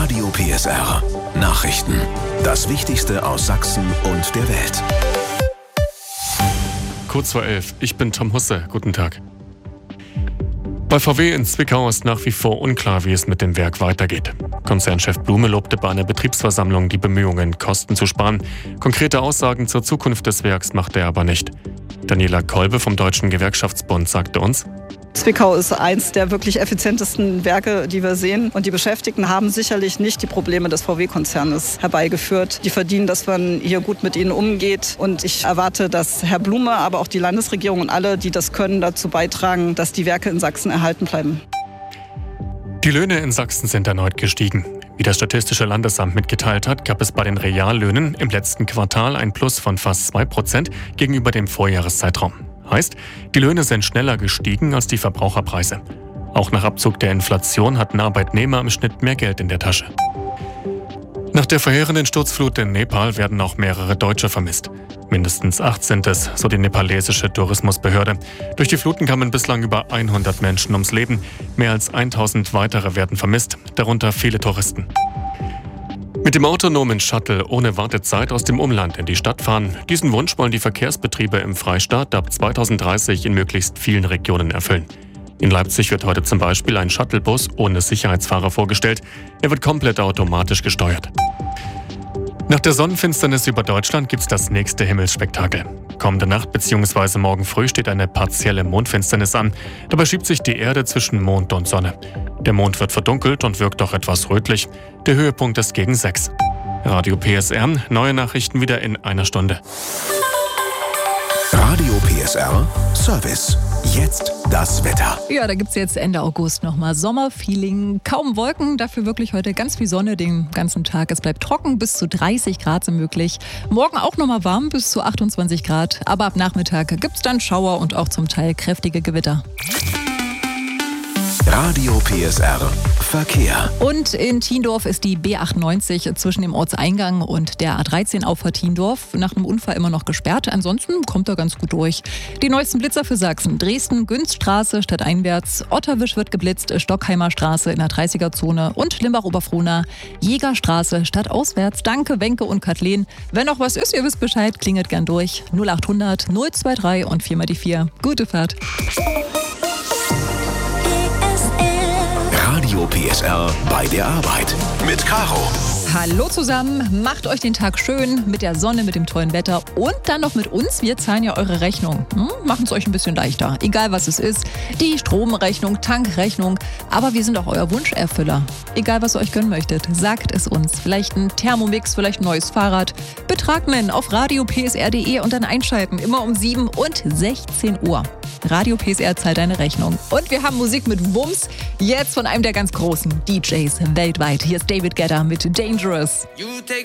Radio PSR. Nachrichten. Das Wichtigste aus Sachsen und der Welt. Kurz vor 11. Ich bin Tom Husse. Guten Tag. Bei VW in Zwickau ist nach wie vor unklar, wie es mit dem Werk weitergeht. Konzernchef Blume lobte bei einer Betriebsversammlung die Bemühungen, Kosten zu sparen. Konkrete Aussagen zur Zukunft des Werks machte er aber nicht. Daniela Kolbe vom Deutschen Gewerkschaftsbund sagte uns: Zwickau ist eins der wirklich effizientesten Werke, die wir sehen. Und die Beschäftigten haben sicherlich nicht die Probleme des VW-Konzernes herbeigeführt. Die verdienen, dass man hier gut mit ihnen umgeht. Und ich erwarte, dass Herr Blume, aber auch die Landesregierung und alle, die das können, dazu beitragen, dass die Werke in Sachsen erhalten bleiben. Die Löhne in Sachsen sind erneut gestiegen. Wie das Statistische Landesamt mitgeteilt hat, gab es bei den Reallöhnen im letzten Quartal ein Plus von fast 2% gegenüber dem Vorjahreszeitraum. Heißt, die Löhne sind schneller gestiegen als die Verbraucherpreise. Auch nach Abzug der Inflation hatten Arbeitnehmer im Schnitt mehr Geld in der Tasche. Nach der verheerenden Sturzflut in Nepal werden auch mehrere Deutsche vermisst. Mindestens 8 sind es, so die nepalesische Tourismusbehörde. Durch die Fluten kamen bislang über 100 Menschen ums Leben. Mehr als 1000 weitere werden vermisst, darunter viele Touristen. Mit dem autonomen Shuttle ohne Wartezeit aus dem Umland in die Stadt fahren, diesen Wunsch wollen die Verkehrsbetriebe im Freistaat ab 2030 in möglichst vielen Regionen erfüllen. In Leipzig wird heute zum Beispiel ein Shuttlebus ohne Sicherheitsfahrer vorgestellt. Er wird komplett automatisch gesteuert. Nach der Sonnenfinsternis über Deutschland gibt's das nächste Himmelsspektakel. Kommende Nacht bzw. morgen früh steht eine partielle Mondfinsternis an. Dabei schiebt sich die Erde zwischen Mond und Sonne. Der Mond wird verdunkelt und wirkt auch etwas rötlich. Der Höhepunkt ist gegen 6. Radio PSR, neue Nachrichten wieder in einer Stunde. Radio PSR Service. Jetzt das Wetter. Ja, da gibt's jetzt Ende August nochmal Sommerfeeling. Kaum Wolken, dafür wirklich heute ganz viel Sonne den ganzen Tag. Es bleibt trocken, bis zu 30 Grad sind möglich. Morgen auch nochmal warm, bis zu 28 Grad. Aber ab Nachmittag gibt's dann Schauer und auch zum Teil kräftige Gewitter. Radio PSR Verkehr. Und in Thiendorf ist die B98 zwischen dem Ortseingang und der A13 Auffahrt Thiendorf nach einem Unfall immer noch gesperrt. Ansonsten kommt er ganz gut durch. Die neuesten Blitzer für Sachsen: Dresden, Günzstraße stadteinwärts, Otterwisch wird geblitzt, Stockheimer Straße in der 30er-Zone und Limbach-Oberfrohna, Jägerstraße stadtauswärts. Danke, Wenke und Kathleen. Wenn noch was ist, ihr wisst Bescheid, klingelt gern durch. 0800 023 und 4 mal die 4. Gute Fahrt. Radio PSR bei der Arbeit mit Caro. Hallo zusammen, macht euch den Tag schön mit der Sonne, mit dem tollen Wetter und dann noch mit uns. Wir zahlen ja eure Rechnung. Machen es euch ein bisschen leichter, egal was es ist. Die Stromrechnung, Tankrechnung, aber wir sind auch euer Wunscherfüller. Egal was ihr euch gönnen möchtet, sagt es uns. Vielleicht ein Thermomix, vielleicht ein neues Fahrrad. Betrag nennen auf radiopsr.de und dann einschalten, immer um 7 und 16 Uhr. Radio PSR zahlt deine Rechnung. Und wir haben Musik mit Wumms, jetzt von einem der ganz großen DJs weltweit. Hier ist David Guetta mit Dangerous.